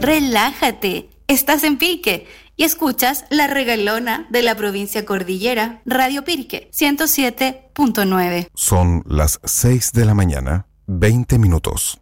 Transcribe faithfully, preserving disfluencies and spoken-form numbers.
Relájate, estás en Pirque y escuchas La Regalona de la provincia Cordillera, Radio Pirque, ciento siete punto nueve. Son las seis de la mañana, veinte minutos.